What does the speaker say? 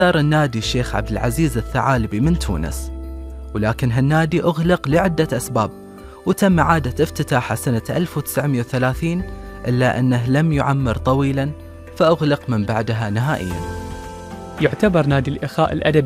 النادي الشيخ عبد العزيز الثعالبي من تونس، ولكن هالنادي أغلق لعدة أسباب، وتم إعادة افتتاحه سنة 1930، إلا أنه لم يعمر طويلا فأغلق من بعدها نهائيا. يعتبر نادي الإخاء الأدبي